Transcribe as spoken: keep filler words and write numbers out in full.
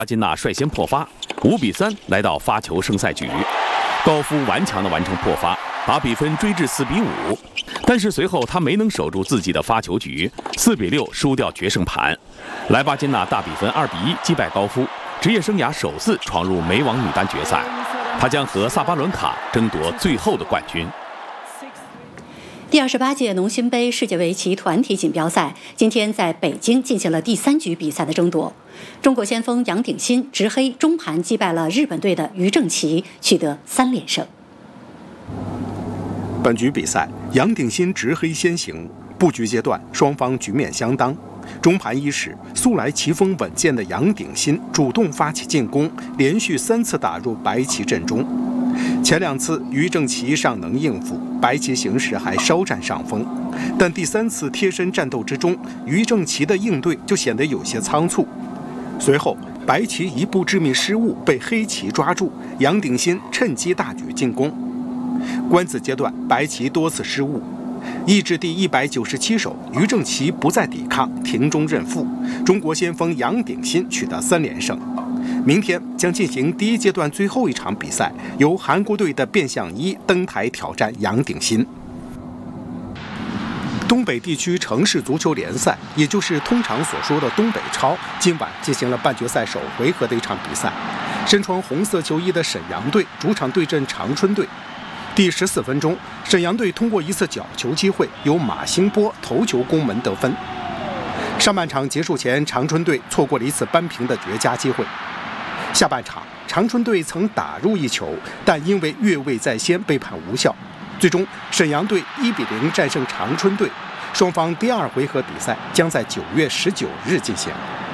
巴金纳率先破发，五比三来到发球胜赛局。高夫顽强地完成破发，把比分追至四比五。但是随后他没能守住自己的发球局，四比六输掉决胜盘。莱巴金纳大比分二比一击败高夫，职业生涯首次闯入美网女单决赛。他将和萨巴伦卡争夺最后的冠军。 第二十八届农心杯世界围棋团体锦标赛今天在北京进行了第三局比赛的争夺。中国先锋杨鼎新执黑中盘击败了日本队的于正棋，取得三连胜。 本局比赛，杨鼎新执黑先行，布局阶段双方局面相当。中盘伊始，素来棋风稳健的杨鼎新主动发起进攻，连续三次打入白棋阵中。前两次于正棋尚能应付，白棋形势还稍占上风，但第三次贴身战斗之中，于正棋的应对就显得有些仓促。随后，白棋一步致命失误被黑棋抓住，杨鼎新趁机大举进攻。官子阶段，白棋多次失误，役至第一百九十七手，于正棋不再抵抗，庭中认负，中国先锋杨鼎新取得三连胜。明天将进行第一阶段最后一场比赛，由韩国队的卞相一登台挑战杨鼎新。东北地区城市足球联赛，也就是通常所说的东北超，今晚进行了半决赛首回合的一场比赛。身穿红色球衣的沈阳队主场对阵长春队。第十四分钟，沈阳队通过一次角球机会，由马兴波头球攻门得分。上半场结束前，长春队错过了一次扳平的绝佳机会。下半场，长春队曾打入一球，但因为越位在先被判无效。最终，沈阳队一比零战胜长春队。双方第二回合比赛将在九月十九日进行。